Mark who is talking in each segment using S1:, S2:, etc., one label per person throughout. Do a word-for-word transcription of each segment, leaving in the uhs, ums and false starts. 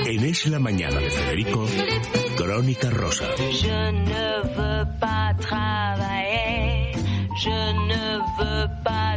S1: En Es la Mañana de Federico, Crónica Rosa.
S2: Je ne veux pas travailler, je ne veux pas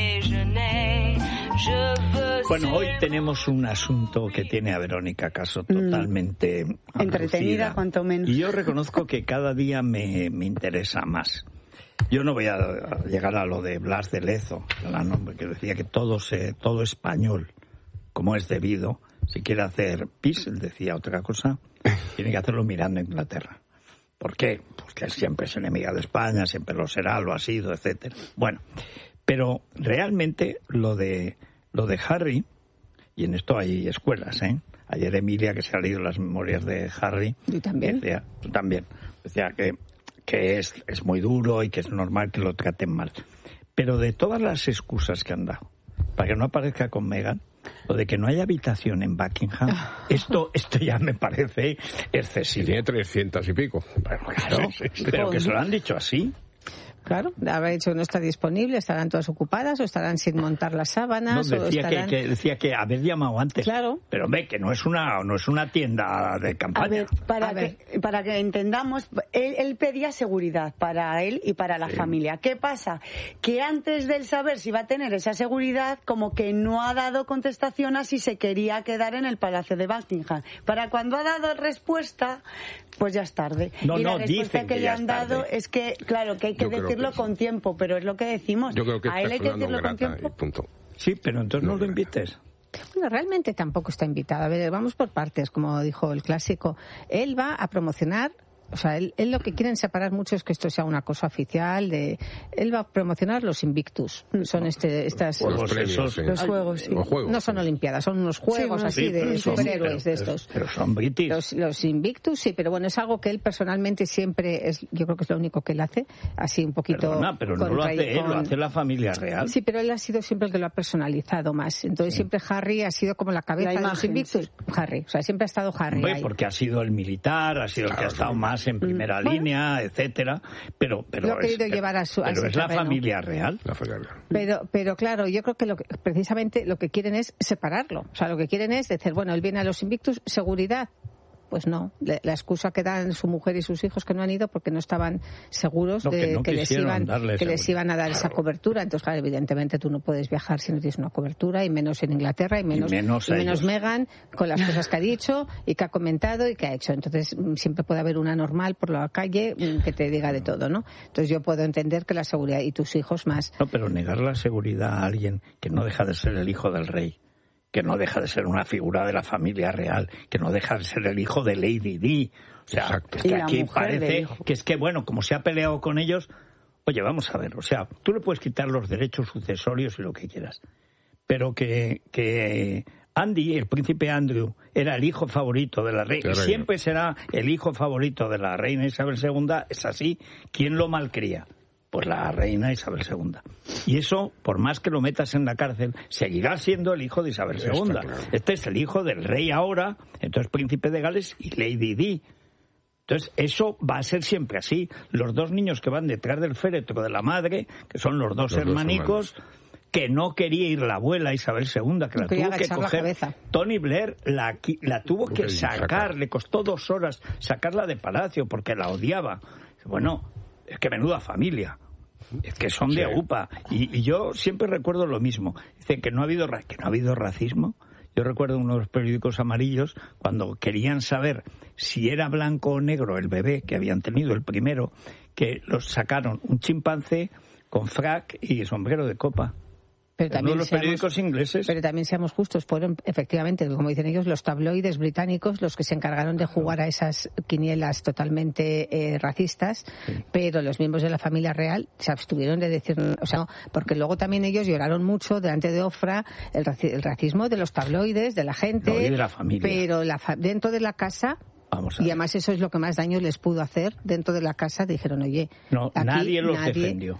S2: déjeuner, je veux...
S3: Bueno, hoy tenemos un asunto que tiene a Verónica Caso totalmente
S4: mm, entretenida, cuanto menos.
S3: Y yo reconozco que cada día me, me interesa más. Yo no voy a llegar a lo de Blas de Lezo, que decía que todo, se, todo español, como es debido, si quiere hacer pis, él decía otra cosa, tiene que hacerlo mirando a Inglaterra. ¿Por qué? Pues que siempre es enemiga de España, siempre lo será, lo ha sido, etcétera. Bueno, pero realmente lo de lo de Harry, y en esto hay escuelas, ¿eh? Ayer Emilia, que se ha leído las memorias de Harry,
S4: ¿tú también?
S3: Decía, tú también, decía que, que es, es muy duro y que es normal que lo traten mal. Pero de todas las excusas que han dado, para que no aparezca con Meghan, lo de que no hay habitación en Buckingham, esto esto ya me parece excesivo.
S5: Tiene trescientas y pico.
S3: Pero, claro, sí, sí, pero que se lo han dicho así.
S6: Claro, habrá dicho que no está disponible, estarán todas ocupadas o estarán sin montar las sábanas.
S3: No, decía,
S6: o estarán...
S3: que, que, decía que haber llamado antes.
S6: Claro.
S3: Pero ve que no es una no es una tienda de campaña.
S4: A ver, para,
S6: A
S4: que,
S6: ver.
S4: para que entendamos, él, él pedía seguridad para él y para la
S3: Sí.
S4: familia. ¿Qué pasa? Que antes del saber si va a tener esa seguridad, como que no ha dado contestación a si se quería quedar en el Palacio de Buckingham. Para cuando ha dado respuesta, pues ya es tarde.
S3: No,
S4: y la
S3: no,
S4: respuesta
S3: dicen
S4: que,
S3: que
S4: le
S3: ya
S4: han
S3: es
S4: dado
S3: tarde.
S4: es que, claro, que hay que
S5: Yo creo
S4: decirlo
S5: que
S4: con
S5: sí.
S4: tiempo, pero es lo que decimos.
S5: Yo creo que
S4: a él hay que
S5: persona
S4: decirlo
S5: non
S4: con
S5: grata
S4: tiempo.
S5: y punto.
S3: Sí, pero entonces no,
S5: No,
S3: lo
S5: no.
S3: invites.
S6: Bueno, realmente tampoco está invitado. A ver, vamos por partes, como dijo el clásico. Él va a promocionar, o sea, él, él lo que quieren separar mucho es que esto sea una cosa oficial. De, él va a promocionar los Invictus. Son este, estas...
S5: Los
S3: Juegos
S5: premios,
S3: esos.
S5: sí.
S4: Los juegos, sí.
S5: Los juegos.
S6: No son olimpiadas, son unos juegos
S4: Sí,
S6: así
S3: Sí,
S6: de
S3: pero son-
S6: superhéroes
S3: pero-
S6: de estos.
S3: Pero, pero son british.
S6: Los, los Invictus, sí, pero bueno, es algo que él personalmente siempre es, yo creo que es lo único que él hace, así un poquito...
S3: Perdona, pero no
S6: con
S3: lo
S6: ray-
S3: hace él, lo
S6: con-
S3: hace la familia real.
S6: Sí, pero él ha sido siempre el que lo ha personalizado más. Entonces siempre Harry ha sido como la cabeza
S4: La
S6: de los
S4: imagen,
S6: Invictus. Harry, o sea, siempre ha estado Harry
S3: Hombre,
S6: ahí.
S3: porque ha sido el militar, ha sido el que
S5: Claro,
S3: ha estado
S5: sí.
S3: más en primera
S6: Bueno.
S3: línea, etcétera. Pero, pero
S6: Lo ha querido
S3: es,
S6: llevar a su- a
S3: pero
S6: ese
S3: es la
S6: terreno.
S3: familia real.
S5: La familia.
S6: Pero, pero claro, yo creo que, lo que precisamente lo que quieren es separarlo. O sea, lo que quieren es decir, bueno, él viene a los Invictus, seguridad. Pues no, la, la excusa que dan su mujer y sus hijos que no han ido porque no estaban seguros
S3: No, que
S6: de
S3: no
S6: que, les
S3: quisieron
S6: iban,
S3: darle
S6: que les
S3: seguridad.
S6: iban a dar esa cobertura. Entonces, claro, evidentemente tú no puedes viajar si no tienes una cobertura, y menos en Inglaterra, y menos,
S3: Y menos
S6: y
S3: a
S6: menos
S3: ellos.
S6: Meghan, con las cosas que ha dicho y que ha comentado y que ha hecho. Entonces, mm, siempre puede haber una normal por la calle mm, que te diga de todo, ¿no? Entonces, yo puedo entender que la seguridad, y tus hijos más.
S3: No, pero negar la seguridad a alguien que no deja de ser el hijo del rey, que no deja de ser una figura de la familia real, que no deja de ser el hijo de Lady Di. O sea,
S5: Exacto.
S3: es que
S4: Y la
S3: aquí
S4: mujer del
S3: parece
S4: hijo.
S3: que es que, bueno, como se ha peleado con ellos, oye, vamos a ver, o sea, tú le puedes quitar los derechos sucesorios y lo que quieras, pero que, que Andy, el príncipe Andrew, era el hijo favorito de la reina,
S5: De
S3: y
S5: reina.
S3: siempre será el hijo favorito de la reina Isabel segunda, es así, ¿quién lo malcría? Pues la reina Isabel segunda. Y eso, por más que lo metas en la cárcel, seguirá siendo el hijo de Isabel
S5: Está
S3: segunda.
S5: claro.
S3: Este es el hijo del rey ahora, entonces príncipe de Gales y Lady Di. Entonces, eso va a ser siempre así. Los dos niños que van detrás del féretro de la madre, que son los dos
S5: Los dos
S3: hermanicos, que no quería ir la abuela Isabel segunda, que la
S6: Quería
S3: tuvo que
S6: agachar la
S3: coger.
S6: cabeza.
S3: Tony Blair la, qui- la tuvo
S5: Tuvo
S3: que
S5: que
S3: sacar,
S5: sacar.
S3: le costó dos horas sacarla de palacio porque la odiaba. Bueno, es que menuda familia. Es que son de
S5: Sí.
S3: UPA. Y, y yo siempre recuerdo lo mismo. Dicen que no ha habido ra- que no ha habido racismo. Yo recuerdo uno de los periódicos amarillos cuando querían saber si era blanco o negro el bebé que habían tenido, el primero, que los sacaron un chimpancé con frac y sombrero de copa.
S6: Pero
S3: En uno de
S6: también,
S3: los
S6: seamos,
S3: periódicos ingleses.
S6: pero también seamos justos, fueron efectivamente, como dicen ellos, los tabloides británicos los que se encargaron de jugar a esas quinielas totalmente eh, racistas, pero los miembros de la familia real se abstuvieron de decir, o sea, porque luego también ellos lloraron mucho delante de Ofra el, raci- el racismo de los tabloides, de la gente,
S3: No, y de la familia.
S6: pero la fa- dentro de la casa.
S3: Vamos a
S6: Y
S3: ver.
S6: además eso es lo que más daño les pudo hacer dentro de la casa. Dijeron, oye,
S3: No,
S6: aquí
S3: nadie los
S6: nadie-
S3: defendió.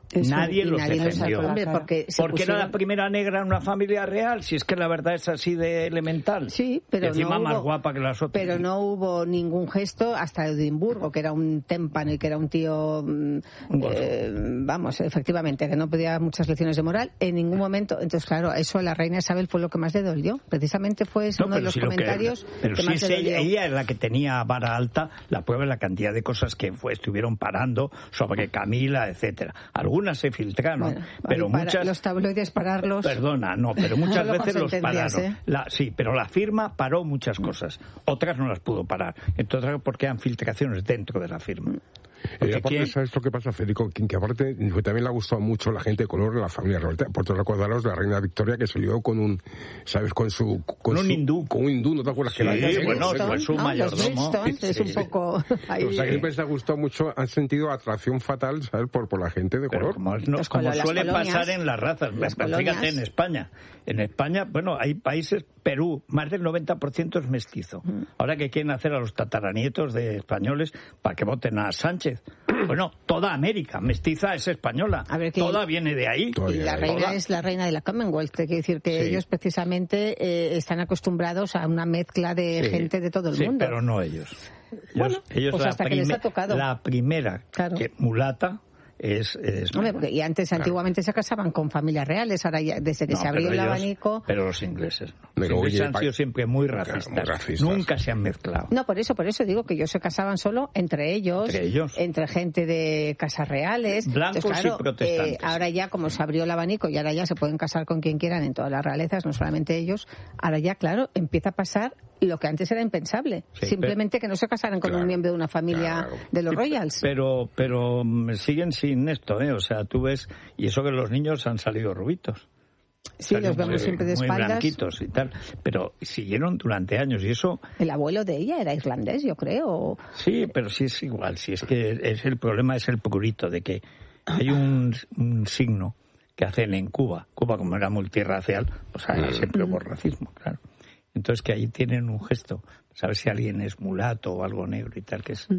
S6: Eso,
S3: nadie los
S6: nadie
S3: defendió.
S6: Hombre, porque
S3: porque
S6: pusieron...
S3: era la primera negra en una familia real, si es que la verdad es así de elemental.
S6: Sí, pero
S3: y encima
S6: no
S3: más
S6: hubo,
S3: guapa que las otras.
S6: Pero no hubo ningún gesto hasta Edimburgo, que era un témpano y que era un tío, un eh, vamos, efectivamente, que no pedía muchas lecciones de moral en ningún momento. Entonces, claro, eso a la reina Isabel fue lo que más le dolió. Precisamente fue ese
S3: no,
S6: uno de los
S3: si
S6: comentarios
S3: que, pero
S6: que
S3: si
S6: más
S3: es
S6: le dolió.
S3: Ella, ella es la que tenía vara alta, la prueba es la cantidad de cosas que fue, estuvieron parando sobre Camila, etcétera. Algunas se filtraron,
S6: bueno,
S3: pero
S6: para,
S3: muchas...
S6: Los tabloides pararlos...
S3: Perdona, no, pero muchas veces los pararon.
S6: ¿eh?
S3: La, sí, pero la firma paró muchas cosas. Otras no las pudo parar. Entonces, porque eran filtraciones dentro de la firma.
S5: Eh, aparte, ¿quién? ¿Sabes lo que pasa, Federico? Que, que aparte también le ha gustado mucho la gente de color de la familia real. Por todos recordaros de la reina Victoria que se lió con un, ¿sabes? Con su... Con,
S3: con
S5: su,
S3: un hindú.
S5: Con un hindú, ¿no te acuerdas?
S3: Sí,
S5: que la
S3: sí, bueno, fue su
S6: no,
S3: mayordomo.
S6: Los es un poco...
S5: Ahí, o sea, que siempre les ha gustado mucho, han sentido atracción fatal, ¿sabes? Por, por la gente de color.
S3: Pero como, no, como suele colonias, pasar en las razas. Las Fíjate, colonias. en España. En España, bueno, hay países... Perú, más del noventa por ciento es mestizo. Mm. Ahora que quieren hacer a los tataranietos de españoles para que voten a Sánchez. Bueno, toda América mestiza es española. A ver, toda viene de ahí.
S6: Y la reina toda. es la reina de la Commonwealth. Quiere decir que sí. ellos precisamente eh, están acostumbrados a una mezcla de sí. gente de todo el
S3: sí,
S6: mundo.
S3: pero no ellos. Ellos,
S6: bueno,
S3: ellos
S6: pues
S3: la,
S6: hasta
S3: prime,
S6: que les ha tocado.
S3: la primera claro. que mulata es, es
S6: Hombre, porque, y antes claro. antiguamente se casaban con familias reales, ahora ya, desde que
S3: no,
S6: se abrió el
S3: ellos,
S6: abanico.
S3: Pero los ingleses no.
S5: Pero,
S3: los ingleses
S5: oye,
S3: han sido siempre muy racistas. Claro, muy racistas. Nunca se han mezclado.
S6: No, por eso, por eso digo que ellos se casaban solo entre ellos,
S3: entre, ellos.
S6: entre gente de casas reales.
S3: Blancos
S6: Entonces, claro,
S3: y protestantes.
S6: Eh, ahora ya, como se abrió el abanico y ahora ya se pueden casar con quien quieran en todas las realezas, no solamente ellos, ahora ya, claro, empieza a pasar lo que antes era impensable. Sí, Simplemente pero, que no se casaran con claro, un miembro de una familia claro. de los sí, Royals.
S3: Pero, pero siguen sin esto, ¿eh? O sea, tú ves, y eso que los niños han salido rubitos.
S6: Sí, los vemos muy, siempre de espaldas.
S3: Muy blanquitos y tal, pero siguieron durante años y eso...
S6: El abuelo de ella era irlandés, yo creo.
S3: Sí, pero sí es igual, si es que es el problema es el prurito de que hay un, un signo que hacen en Cuba. Cuba, como era multirracial, pues ahí siempre hubo racismo, claro. Entonces que ahí tienen un gesto, saber si alguien es mulato o algo negro y tal, que es...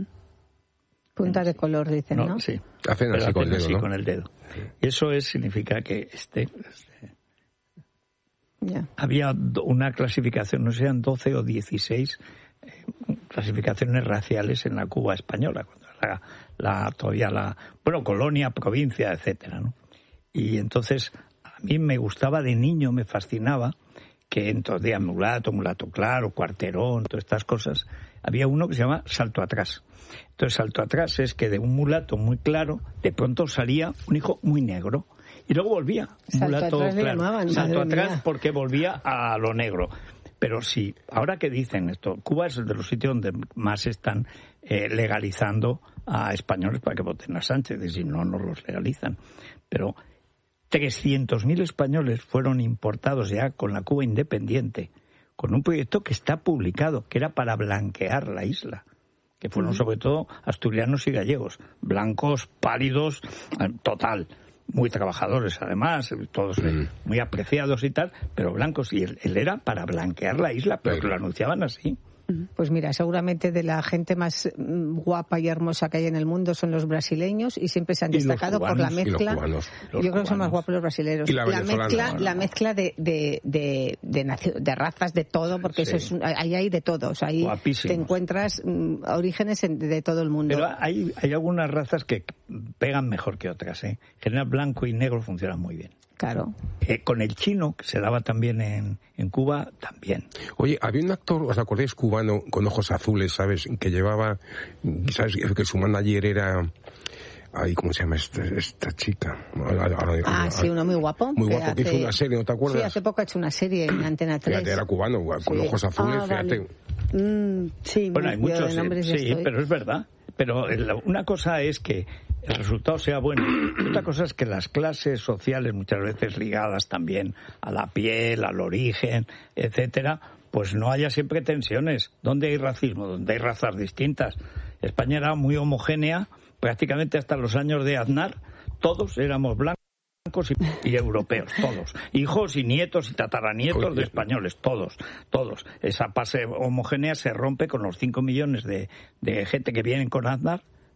S6: Punta de color, dicen, ¿no?
S3: ¿no? Sí.
S5: Hacen así,
S3: hacen
S5: con, el dedo,
S3: así
S5: ¿no?
S3: con el dedo. Y eso es, significa que este... este
S6: yeah.
S3: Había una clasificación, no sé, eran doce o dieciséis eh, clasificaciones raciales en la Cuba española, cuando la, la, todavía la... Bueno, colonia, provincia, etcétera, ¿no? Y entonces, a mí me gustaba de niño, me fascinaba que entonces de mulato, mulato claro, cuarterón, todas estas cosas, había uno que se llama salto atrás. Entonces salto atrás es que de un mulato muy claro, de pronto salía un hijo muy negro y luego volvía un
S6: salto
S3: mulato
S6: atrás
S3: claro.
S6: Llamaban,
S3: salto atrás
S6: mía.
S3: Porque volvía a lo negro. Pero sí, ahora que dicen esto, Cuba es de los sitios donde más están eh, legalizando a españoles para que voten a Sánchez, y si no, no los legalizan. Pero trescientos mil españoles fueron importados ya con la Cuba independiente, con un proyecto que está publicado, que era para blanquear la isla, que fueron uh-huh. sobre todo asturianos y gallegos, blancos, pálidos, total, muy trabajadores además, todos uh-huh. muy apreciados y tal, pero blancos, y él, él era para blanquear la isla, pero que lo anunciaban así.
S6: Pues mira, seguramente de la gente más guapa y hermosa que hay en el mundo son los brasileños y siempre se han destacado por la mezcla.
S5: Los
S6: Yo creo que son más guapos los brasileños.
S5: Y la,
S6: la mezcla,
S5: no,
S6: la mezcla de de, de, de, nacio, de razas, de todo, porque sí. eso es ahí hay de todos. Ahí
S3: Guapísimos.
S6: Te encuentras um, orígenes en, de todo el mundo.
S3: Pero hay hay algunas razas que pegan mejor que otras, ¿eh? En general, blanco y negro funcionan muy bien.
S6: Claro.
S3: Eh, con el chino, que se daba también en, en Cuba, también.
S5: Oye, había un actor, ¿os acordáis, cubano, con ojos azules, ¿sabes? Que llevaba, ¿sabes? Que su manager era... Ay, ¿cómo se llama esta, esta chica? Ahora, ahora,
S6: ah,
S5: ahora,
S6: sí, uno muy guapo.
S5: Muy guapo, que
S6: hace...
S5: hizo una serie, ¿no te acuerdas?
S6: Sí, hace poco ha hecho una serie en Antena tres.
S5: Fíjate, era cubano, con sí. ojos azules,
S6: ah,
S5: fíjate.
S6: Vale. Mm, sí,
S3: bueno, hay muchos, sí, sí
S6: estoy...
S3: pero es verdad. Pero una cosa es que el resultado sea bueno. Otra cosa es que las clases sociales, muchas veces ligadas también a la piel, al origen, etcétera, pues no haya siempre tensiones. ¿Dónde hay racismo? ¿Dónde hay razas distintas? España era muy homogénea, prácticamente hasta los años de Aznar, todos éramos blancos y, y europeos, todos. Hijos y nietos y tataranietos de españoles, todos, todos. Esa base homogénea se rompe con los cinco millones de, de gente que vienen con Aznar,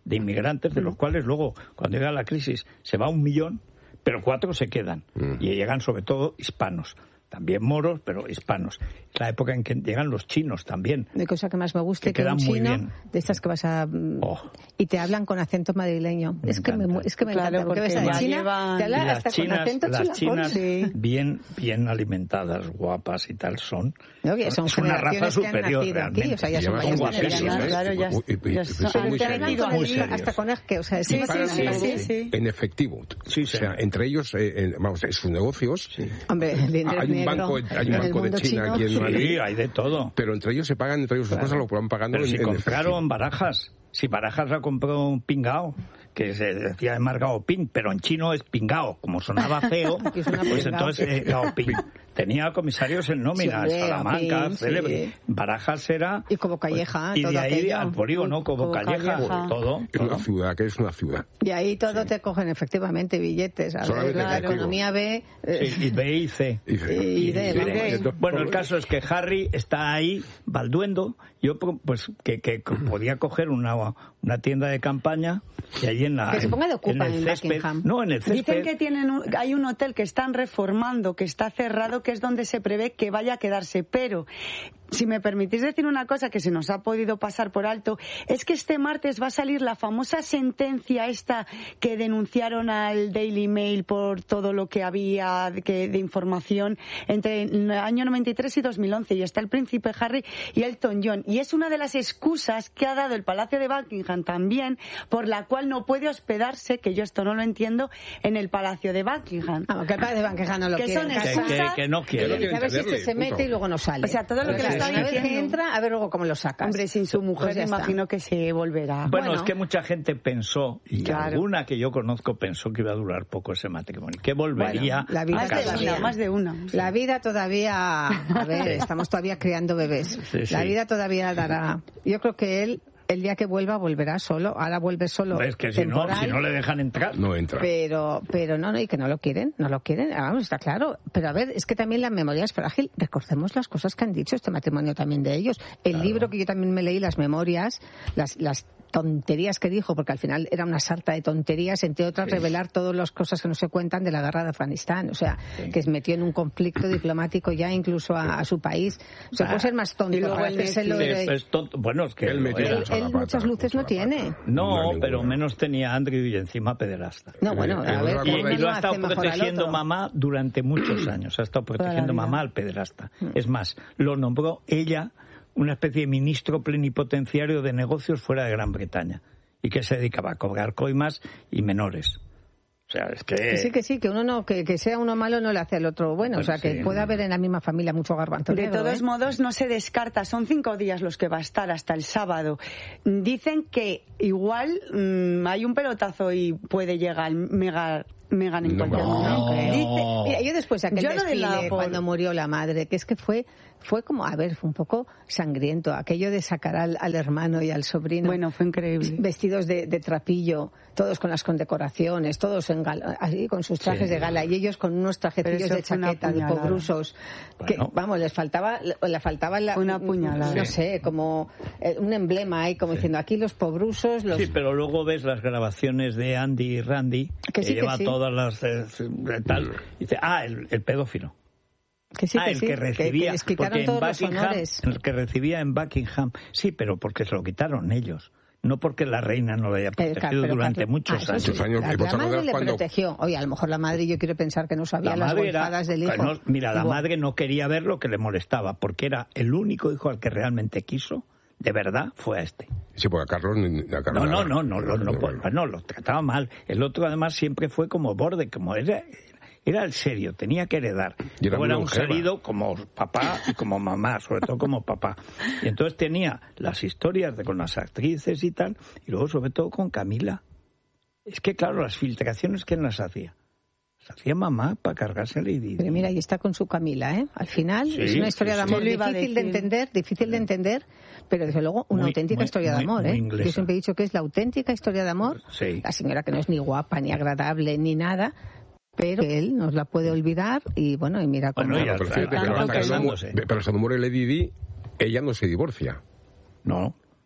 S3: de inmigrantes, de los cuales luego, cuando llega la crisis, se va un millón, pero cuatro se quedan. Mm. Y llegan sobre todo hispanos. También moros, pero hispanos. Es la época en que llegan los chinos también.
S6: De cosa que más me gusta que, que un chino, de estas que vas a... Oh. Y te hablan con acento madrileño. Me es, que me, es que me
S4: claro,
S6: encanta, porque ves a China, llevan... te hablan hasta
S3: chinas,
S6: con acento
S3: las chinas
S6: sí.
S3: bien, bien alimentadas, guapas y tal son.
S6: No, que son
S3: es una raza superior, realmente.
S6: Aquí, o sea, ya son
S5: son guapísimas.
S4: Claro, ya, ya
S5: son
S6: muy serios. Hasta con que, o sea,
S5: sí, sí, sí, sí, sí. En efectivo. Sí, sí. O sea, entre ellos, eh, vamos, en sus negocios,
S6: sí. Hombre,
S5: hay un banco, hay un banco de China chino, aquí en Madrid.
S3: Sí, hay de todo.
S5: Pero entre ellos se pagan, entre ellos sus claro. cosas lo van pagando.
S3: Pero
S5: en,
S3: si
S5: en
S3: compraron Barajas, si Barajas la compró un pingao, que se decía en Margao Ping, pero en chino es pingao, como sonaba feo, pues entonces eh, Gao Ping. Tenía comisarios en nómina, sí, Salamanca, Ping, célebre. Sí. Barajas era...
S6: Y como Calleja,
S3: pues, y
S6: todo
S3: de ahí
S6: aquello.
S3: Al polígono, como, como Calleja, Calleja. Todo,
S5: Es
S3: todo.
S5: una ciudad, que es una ciudad.
S6: Y ahí todo sí. te cogen efectivamente billetes. A ver, la economía B...
S3: Eh, sí, y B y C.
S6: Y, C. y, y D. D. D.
S3: D. Bueno, el caso es que Harry está ahí, balduendo. Yo, pues, que, que podía coger una, una tienda de campaña y allí en la...
S6: Que se ponga de ocupa en,
S3: en
S6: el
S3: césped,
S6: Buckingham.
S3: No, en el césped.
S4: Dicen que tienen un, hay un hotel que están reformando, que está cerrado, que es donde se prevé que vaya a quedarse. Pero, si me permitís decir una cosa que se nos ha podido pasar por alto, es que este martes va a salir la famosa sentencia esta que denunciaron al Daily Mail por todo lo que había que, de información entre el año noventa y tres y dos mil once. Y está el príncipe Harry y Elton John. Y es una de las excusas que ha dado el Palacio de Buckingham también, por la cual no puede hospedarse, que yo esto no lo entiendo, en el Palacio de Buckingham.
S6: Vamos, que el Palacio de Buckingham no lo
S4: que
S6: quiere.
S4: Son
S3: excusas, que, que, que no quiere.
S6: Que a ver si este se mete punto. Y luego no sale.
S4: O sea, todo lo que le está
S6: una vez que entra, a ver luego cómo lo sacas.
S4: Hombre, sin su mujer, pues imagino que se volverá.
S3: Bueno, bueno, es que mucha gente pensó, y claro. alguna que yo conozco pensó que iba a durar poco ese matrimonio, que volvería
S6: bueno, la vida
S3: a
S4: más, de una, más de una.
S6: La vida todavía, a ver, estamos todavía criando bebés. Sí, sí. La vida todavía dará. Yo creo que él el día que vuelva volverá solo, ahora vuelve solo.
S3: Es que si no, si no le dejan entrar,
S5: no entra.
S6: Pero, pero no, no, y que no lo quieren, no lo quieren, vamos, está claro. Pero a ver, es que también la memoria es frágil. Recordemos las cosas que han dicho este matrimonio también de ellos. El claro. libro que yo también me leí, las memorias, las, las tonterías que dijo, porque al final era una sarta de tonterías, entre otras sí. revelar todas las cosas que no se cuentan de la guerra de Afganistán, o sea, sí. que se metió en un conflicto diplomático ya incluso a, a su país. O sea, ah, puede ser más tonto.
S4: Y luego
S6: para
S4: el
S6: hacérselo
S3: sí,
S6: de...
S3: es tonto. Bueno, es que
S5: él,
S3: él,
S6: él, él muchas luces no tiene.
S3: No, pero menos tenía Andrew y encima pederasta.
S6: No, bueno, a ver,
S3: y, y lo ha estado protegiendo mamá durante muchos años. Ha estado protegiendo mamá al pederasta. Es más, lo nombró ella una especie de ministro plenipotenciario de negocios fuera de Gran Bretaña. Y que se dedicaba a cobrar coimas y menores. O sea, es que...
S6: que sí, que sí, que uno no, que, que sea uno malo no le hace al otro bueno. O sea, que sí. puede haber en la misma familia mucho garbanzo.
S4: De todos ¿eh? modos, no se descarta. Son cinco días los que va a estar hasta el sábado. Dicen que igual mmm, hay un pelotazo y puede llegar mega... Megan en cualquier
S5: no,
S4: momento.
S5: no.
S6: Dice, mira, yo después de aquel
S4: yo
S6: desfile
S4: no de por...
S6: cuando murió la madre, que es que fue fue como, a ver, fue un poco sangriento, aquello de sacar al, al hermano y al sobrino.
S4: Bueno, fue increíble.
S6: Vestidos de, de trapillo, todos con las condecoraciones, todos en gala, así, con sus trajes sí. de gala, y ellos con unos trajecillos de chaqueta, de pobrusos, bueno. que, vamos, les faltaba, le faltaba la,
S4: una puñalada.
S6: No sé, como un emblema ahí, como sí. diciendo, aquí los pobrusos, los...
S3: Sí, pero luego ves las grabaciones de Andy y Randy, que, que sí, lleva que sí. todas las... Eh, tal, y dice, ah, el, el pedófilo.
S6: Que sí,
S3: ah,
S6: que
S3: el
S6: sí,
S3: que recibía,
S6: que, que porque en Buckingham,
S3: el que recibía en Buckingham, sí, pero porque se lo quitaron ellos, no porque la reina no lo haya protegido pero, durante pero, muchos
S6: ah,
S3: años.
S6: Sí.
S5: años
S6: la, la madre le cuando... protegió. Oye, a lo mejor la madre, yo quiero pensar que no sabía la las golfadas del hijo.
S3: No, mira, la Igual. madre no quería ver lo que le molestaba, porque era el único hijo al que realmente quiso. De verdad, fue a este.
S5: Sí, porque a Carlos... A Carlos
S3: no, no, no, no, no, no, no, no, lo trataba mal. El otro, además, siempre fue como borde, como era... Era el serio, tenía que heredar.
S5: Y era,
S3: Luego era un salido como papá y como mamá, sobre todo como papá. Y entonces tenía las historias de, con las actrices y tal, y luego sobre todo con Camila. Es que, claro, las filtraciones, ¿quién las hacía? Las hacía mamá para cargarse a Lady Di.
S6: Pero mira, ahí está con su Camila, ¿eh? Al final sí, es una historia sí, de amor sí. difícil de entender, difícil de entender, pero desde luego una muy, auténtica muy, historia muy, de amor, ¿eh? Yo siempre he dicho que es la auténtica historia de amor.
S3: Sí.
S6: La señora que no es ni guapa, ni agradable, ni nada... pero que él nos la puede olvidar y bueno, y mira cómo...
S3: Bueno, ya,
S5: pero,
S3: claro,
S5: pero, pero, pero, pero se muere Lady Di, ella no se divorcia.
S3: No.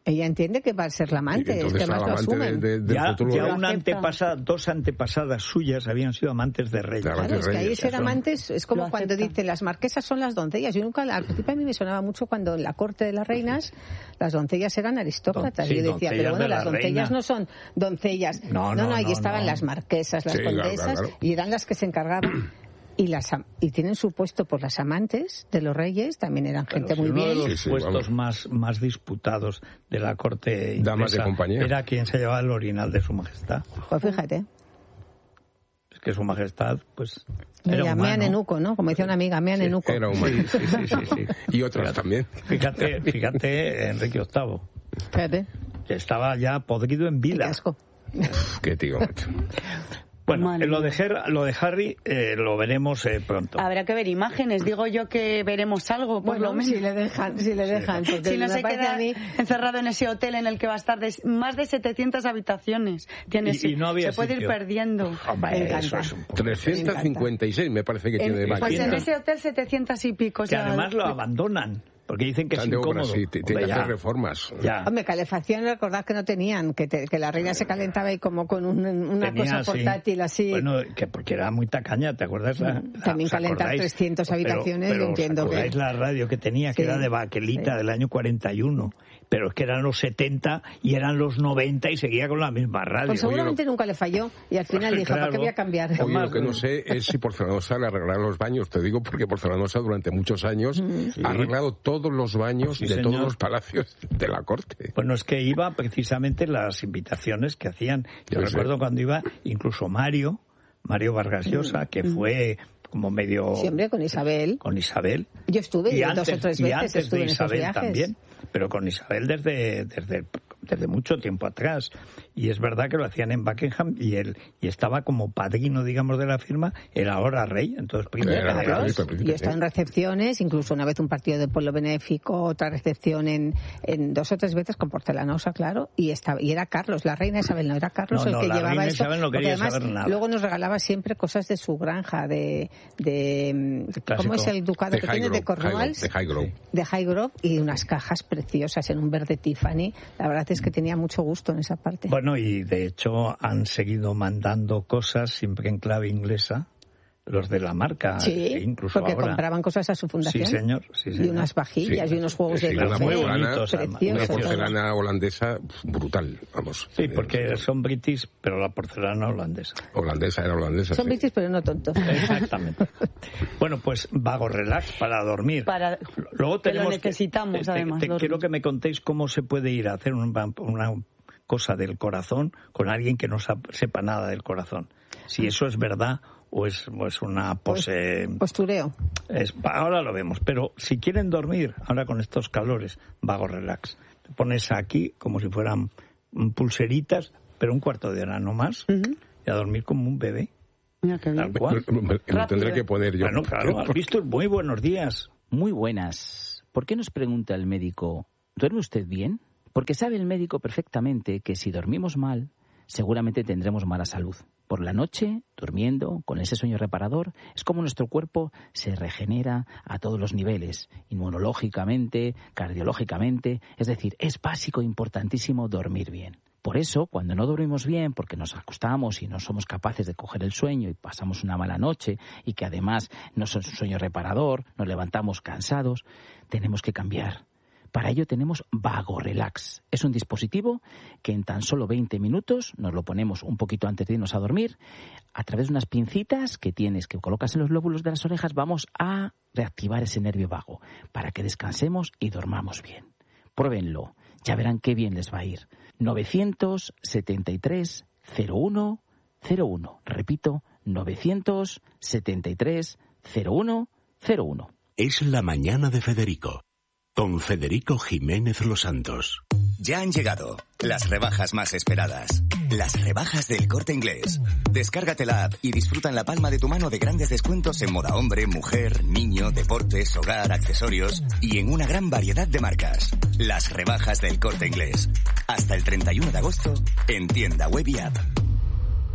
S6: Ella entiende que va a ser la amante, es que más lo asumen.
S5: De, de, de
S3: ya
S5: futuro,
S3: ya
S5: ¿no?
S3: una antepasada, dos antepasadas suyas habían sido amantes de reyes.
S5: Claro,
S6: Claro, es que ahí ser
S3: son-
S6: amantes es como
S4: Lo
S6: cuando
S4: acepta.
S6: dicen las marquesas son las doncellas. Yo nunca, al principio a mí me sonaba mucho cuando en la corte de las reinas las doncellas eran aristócratas.
S3: Don- sí,
S6: Yo decía,
S3: doncellas
S6: pero bueno,
S3: de la
S6: las doncellas
S3: reina.
S6: no son doncellas.
S3: No,
S6: no,
S3: no,
S6: ahí
S3: no,
S6: estaban
S3: no.
S6: las marquesas, las
S5: Sí, claro,
S6: condesas,
S5: claro, claro.
S6: y eran las que se encargaban. Y las am- y tienen su puesto por las amantes de los reyes, también eran gente
S3: Pero
S6: muy
S3: si uno de
S6: bien.
S3: los
S5: Sí, sí,
S3: puestos
S5: vamos.
S3: más, más disputados de la corte
S5: Damas de
S3: inglesa
S5: compañía.
S3: era quien se llevaba el orinal de su majestad.
S6: Pues fíjate,
S3: Es que su majestad, pues,
S6: me
S3: era
S6: llamé a
S3: humano.
S6: Nenuco, ¿no? Como decía una amiga, me a Nenuco.
S5: Era humano.
S3: Sí, sí, sí, sí, sí.
S5: Y otros también.
S3: Fíjate, fíjate, Enrique octavo,
S6: Fíjate,
S3: que estaba ya podrido en
S6: qué
S3: vida.
S6: asco.
S5: Qué tío, macho.
S3: Bueno,
S4: Madre
S3: eh, lo de,
S4: mía.
S3: Her- lo de Harry eh, lo veremos eh, pronto.
S4: Habrá que ver imágenes. Digo yo que veremos algo, por
S6: Bueno,
S4: lo menos.
S6: si le dejan, si le dejan, porque
S4: Si no
S6: me
S4: se
S6: parece
S4: queda
S6: a mí...
S4: encerrado en ese hotel en el que va a estar de más de setecientas habitaciones. Tiene,
S3: Y- y no había
S4: se puede ir
S3: sitio.
S4: perdiendo.
S3: Hombre,
S6: me
S3: eso
S6: encanta.
S3: es un poco-
S5: trescientos cincuenta y seis me parece que
S6: En-
S5: tiene de
S6: pues
S4: Pues en
S5: máquina.
S4: ese hotel setecientas y pico. o
S3: que
S4: sea,
S3: además lo abandonan, porque dicen que es
S5: Están de obra,
S3: incómodo.
S5: sí, t- tiene
S3: Hombre,
S5: que hacer
S3: ya,
S5: reformas.
S3: ya.
S6: Hombre, calefacción, recordad que no tenían, que, te- que la reina se calentaba y como con un- una
S3: Tenía,
S6: cosa
S3: sí.
S6: portátil así.
S3: Bueno, que porque era muy tacaña, ¿te acuerdas? La-
S6: Mm, también
S3: ¿os
S6: calentar
S3: acordáis?
S6: trescientas
S3: Pero-
S6: habitaciones,
S3: pero
S6: yo entiendo
S3: ¿os
S6: que-
S3: acordáis la radio que tenía, que
S6: Sí,
S3: era de baquelita
S6: sí.
S3: del año cuarenta y uno? Pero es que eran los setenta y eran los noventa y seguía con la misma radio.
S6: Pues seguramente nunca le falló y al final dijo, ¿para qué
S3: Claro.
S6: voy a cambiar?
S5: Oye,
S3: Además,
S5: lo que no sé es si Porcelanosa le arreglará los baños. Te digo porque Porcelanosa durante muchos años ha arreglado todos los baños
S3: Sí,
S5: de
S3: señor.
S5: todos los palacios de la corte.
S3: Bueno, es que iba precisamente las invitaciones que hacían. Yo
S5: Yo sé.
S3: recuerdo cuando iba incluso Mario, Mario Vargas Llosa, que fue como medio
S6: Siempre con Isabel.
S3: con Isabel.
S6: Yo estuve
S3: y
S6: dos
S3: antes,
S6: o tres
S3: y
S6: veces,
S3: antes
S6: estuve
S3: de
S6: en esos
S3: Isabel
S6: viajes.
S3: también, pero con Isabel desde, desde, desde mucho tiempo atrás. Y es verdad que lo hacían en Buckingham y él y estaba como padrino, digamos, de la firma, el ahora rey. Entonces, primero,
S5: Era
S6: Claro,
S5: el príncipe, el príncipe,
S6: yo he estado en recepciones, incluso una vez un partido de pueblo benéfico, otra recepción en, en dos o tres veces con Porcelanosa, claro, y estaba y era Carlos, la reina Isabel, no era Carlos
S3: No,
S6: el
S3: no,
S6: que
S3: la
S6: llevaba
S3: reina
S6: esto,
S3: Isabel no
S6: porque
S3: quería
S6: además
S3: saber nada.
S6: luego nos regalaba siempre cosas de su granja, de, de
S3: clásico.
S6: ¿cómo es el ducado
S5: De
S6: que tiene? De
S5: Highgrove,
S6: Cornwalls,
S5: de Highgrove.
S6: de Highgrove, y unas cajas preciosas en un verde Tiffany. La verdad es que tenía mucho gusto en esa parte.
S3: Bueno, y de hecho han seguido mandando cosas siempre en clave inglesa, los de la marca,
S6: Sí,
S3: e incluso
S6: porque
S3: ahora.
S6: compraban cosas a su fundación.
S3: Sí, señor, sí,
S6: Y
S3: señor.
S6: unas vajillas
S5: Sí.
S6: y unos juegos
S5: Sí,
S6: de
S5: una
S6: café.
S5: muy buena,
S3: bonitos, además.
S5: Una
S6: Precioso.
S5: porcelana holandesa pf, brutal, vamos.
S3: Sí, porque son british, pero la porcelana holandesa.
S5: Holandesa, era holandesa.
S6: Son
S5: sí.
S6: british, pero no tontos.
S3: Exactamente. Bueno, pues vago relax para dormir.
S4: Para-
S3: Luego
S4: que lo
S3: tenemos
S4: necesitamos,
S3: te-
S4: además,
S3: te
S4: dormir.
S3: quiero que me contéis cómo se puede ir a hacer una, una cosa del corazón con alguien que no sa- sepa nada del corazón. Si eso es verdad o es, o es una pose...
S6: Postureo.
S3: Es- ahora lo vemos, pero si quieren dormir, ahora con estos calores, vago relax. Te pones aquí como si fueran mm, pulseritas, pero un cuarto de hora no más, y a dormir como un bebé.
S4: Mira qué bien.
S3: Tal cual.
S5: Me- me- Lo
S4: Rápido.
S5: tendré que poner yo.
S3: Bueno, claro, has visto, muy buenos días.
S7: Muy buenas. ¿Por qué nos pregunta el médico, ¿duerme usted bien? Porque sabe el médico perfectamente que si dormimos mal, seguramente tendremos mala salud. Por la noche, durmiendo, con ese sueño reparador, es como nuestro cuerpo se regenera a todos los niveles, inmunológicamente, cardiológicamente, es decir, es básico e importantísimo dormir bien. Por eso, cuando no dormimos bien, porque nos acostamos y no somos capaces de coger el sueño y pasamos una mala noche y que además no es un sueño reparador, nos levantamos cansados, tenemos que cambiar. Para ello tenemos Vago Relax. Es un dispositivo que en tan solo veinte minutos nos lo ponemos un poquito antes de irnos a dormir. A través de unas pincitas que tienes, que colocas en los lóbulos de las orejas, vamos a reactivar ese nervio vago para que descansemos y dormamos bien. Pruébenlo, ya verán qué bien les va a ir. novecientos setenta y tres cero uno cero uno. Repito, novecientos setenta y tres cero uno cero uno.
S1: Es la mañana de Federico, con Federico Jiménez Los Santos.
S8: Ya han llegado las rebajas más esperadas. Las rebajas del Corte Inglés. Descárgate la app y disfruta en la palma de tu mano de grandes descuentos en moda hombre, mujer, niño, deportes, hogar, accesorios y en una gran variedad de marcas. Las rebajas del Corte Inglés. Hasta el treinta y uno de agosto en tienda web y app.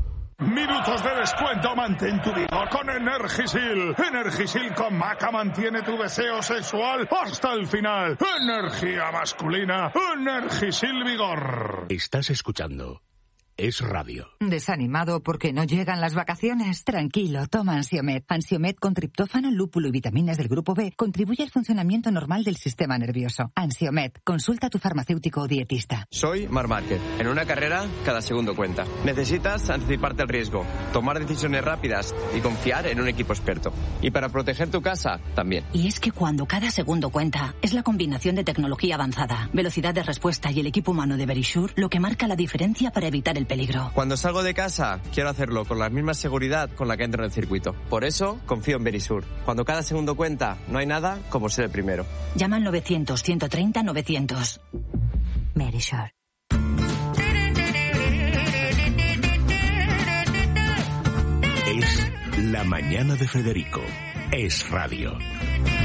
S9: Minutos de descuento, mantén tu vigor con Energisil. Energisil con maca mantiene tu deseo sexual hasta el final. Energía masculina, Energisil Vigor.
S1: Estás escuchando Es Radio.
S10: ¿Desanimado porque no llegan las vacaciones? Tranquilo, toma Ansiomed. Ansiomed con triptófano, lúpulo y vitaminas del grupo B contribuye al funcionamiento normal del sistema nervioso. Ansiomed, consulta a tu farmacéutico o dietista.
S11: Soy Marc Márquez. En una carrera, cada segundo cuenta. Necesitas anticiparte al riesgo, tomar decisiones rápidas y confiar en un equipo experto. Y para proteger tu casa, también.
S12: Y es que cuando cada segundo cuenta, es la combinación de tecnología avanzada, velocidad de respuesta y el equipo humano de Verisure lo que marca la diferencia para evitar el peligro.
S11: Cuando salgo de casa, quiero hacerlo con la misma seguridad con la que entro en el circuito. Por eso, confío en Verisure. Cuando cada segundo cuenta, no hay nada como ser el primero.
S12: Llama al novecientos, ciento treinta, novecientos. Verisure.
S1: Es La Mañana de Federico. Es Radio.